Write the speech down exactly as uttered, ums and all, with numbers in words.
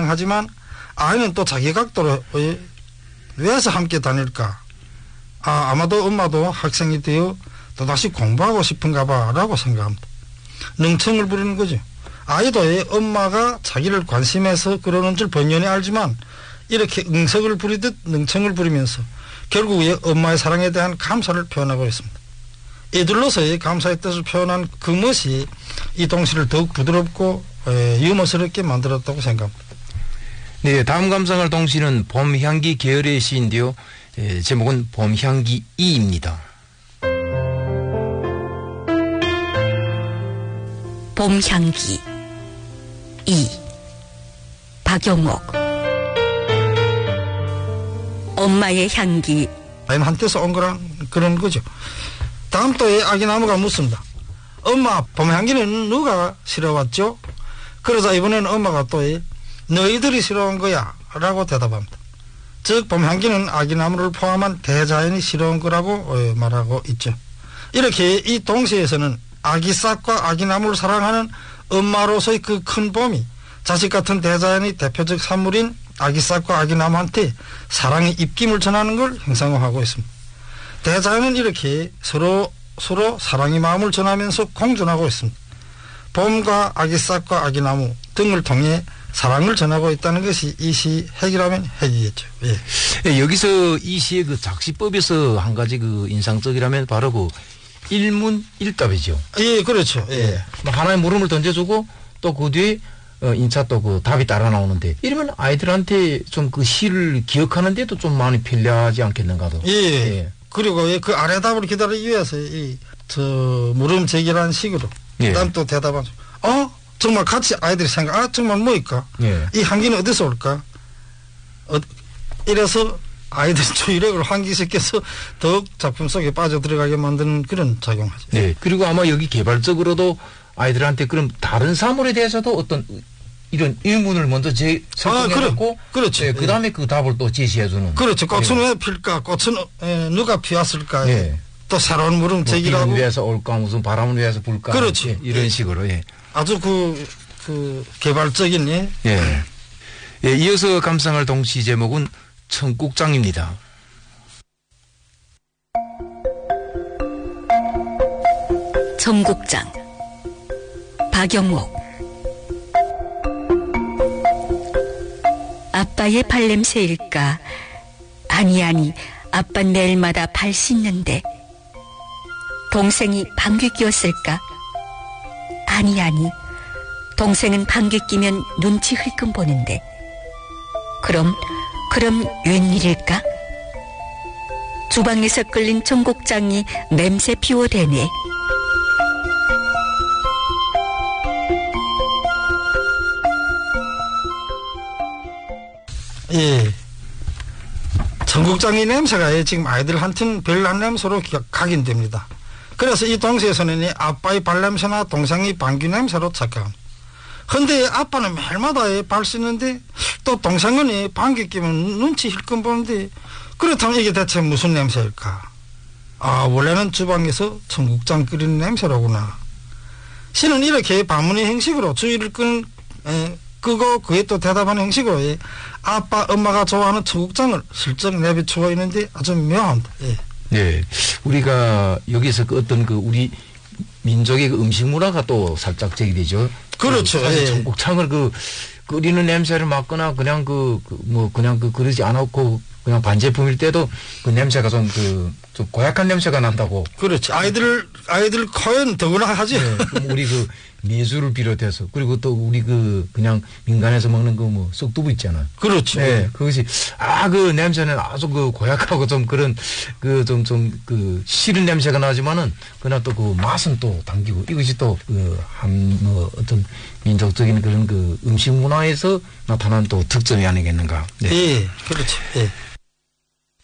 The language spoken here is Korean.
사랑하지만 아이는 또 자기 각도로 왜서 함께 다닐까? 아, 아마도 엄마도 학생이 되어 또다시 공부하고 싶은가 봐라고 생각합니다. 능청을 부리는 거죠. 아이도 엄마가 자기를 관심해서 그러는 줄 번연히 알지만 이렇게 응석을 부리듯 능청을 부리면서 결국 엄마의 사랑에 대한 감사를 표현하고 있습니다. 이들로서의 감사의 뜻을 표현한 그것이 이 동시를 더욱 부드럽고 유머스럽게 만들었다고 생각합니다. 네, 다음 감상할 동시는 봄향기 계열의 시인데요. 예, 제목은 봄향기 이입니다. 봄향기 이 박용옥. 엄마의 향기. 한때서 온 거란 그런 거죠. 다음 또에 아기나무가 묻습니다. 엄마, 봄향기는 누가 실어왔죠? 그러자 이번에는 엄마가 또 너희들이 실어온 거야 라고 대답합니다. 즉 봄향기는 아기나무를 포함한 대자연이 실어온 거라고 말하고 있죠. 이렇게 이 동시에서는 아기싹과 아기나무를 사랑하는 엄마로서의 그 큰 봄이 자식 같은 대자연의 대표적 산물인 아기싹과 아기나무한테 사랑의 입김을 전하는 걸 형상화하고 있습니다. 대자연은 이렇게 서로 서로 사랑의 마음을 전하면서 공존하고 있습니다. 봄과 아기싹과 아기나무 등을 통해 사랑을 전하고 있다는 것이 이 시 핵이라면 핵이겠죠. 예. 예, 여기서 이 시의 그 작시법에서 한 가지 그 인상적이라면 바로 그 일문일답이죠. 예, 그렇죠. 예. 뭐 하나의 물음을 던져주고 또 그 뒤에 어, 인차 또 그 답이 따라 나오는데 이러면 아이들한테 좀 그 시를 기억하는데도 좀 많이 편리하지 않겠는가도. 예. 예. 그리고 그 아래 답을 기다리기 위해서 이 저 물음 제기라는 식으로 예. 그다음 또 대답하죠. 어? 정말 같이 아이들이 생각, 아, 정말 뭐일까? 예. 이 향기는 어디서 올까? 어, 이래서 아이들이 주의력을 환기시켜서 더욱 작품 속에 빠져들어가게 만드는 그런 작용하죠. 네. 그리고 아마 여기 개발적으로도 아이들한테 그럼 다른 사물에 대해서도 어떤 이런 의문을 먼저 제 설정해놓고 아, 그렇죠. 네, 그 다음에 예. 그 답을 또 제시해주는. 그렇죠. 꽃은 예. 왜 필까? 꽃은 에, 누가 피웠을까? 예. 또 새로운 물음 제기라고. 뭐 위해서 올까? 무슨 바람을 위해서 불까? 그렇죠. 예, 이런 예. 식으로. 예. 아주 그, 그 개발적인 예. 예. 예. 이어서 감상할 동시 제목은 청국장입니다. 청국장 박영옥. 아빠의 발냄새일까? 아니 아니 아빠 내일마다 발 씻는데. 동생이 방귀 뀌었을까? 아니 아니 동생은 방귀 뀌면 눈치 흘끔 보는데. 그럼 그럼 웬일일까? 주방에서 끓인 청국장이 냄새 피워대네. 예. 청국장의 냄새가 지금 아이들한테는 별난 냄새로 각인됩니다. 그래서 이 동시에서는 아빠의 발냄새나 동생의 방귀 냄새로 착각합니다. 근데 아빠는 매일마다 발 씻는데 또 동생은 방귀 끼면 눈치 힐끔 보는데 그렇다면 이게 대체 무슨 냄새일까? 아, 원래는 주방에서 청국장 끓이는 냄새로구나. 시는 이렇게 반문의 형식으로 주의를 끄는 에, 끄고 그에 또 대답하는 형식으로 예, 아빠 엄마가 좋아하는 청국장을 슬쩍 내비추고 있는데 아주 묘합니다. 예. 네, 우리가 여기서 그 어떤 그 우리 민족의 그 음식 문화가 또 살짝 제기되죠. 그렇죠. 사실 예. 청국장을 그 끓이는 냄새를 맡거나 그냥 그 뭐 그냥 그 그러지 않았고 그냥 반제품일 때도 그 냄새가 좀 그 좀 고약한 냄새가 난다고. 그렇지. 아이들 아이들 코엔 더구나 하지. 네, 우리 그 미술을 비롯해서 그리고 또 우리 그 그냥 민간에서 먹는 그 뭐 쑥두부 있잖아. 그렇지. 네, 그것이 아 그 냄새는 아주 그 고약하고 좀 그런 그 좀 좀 그 싫은 냄새가 나지만은 그러나 또 그 맛은 또 당기고 이것이 또 그 한 뭐 어떤 민족적인 그런 그 음식 문화에서 나타난 또 특징이 아니겠는가. 네. 예, 그렇죠. 예.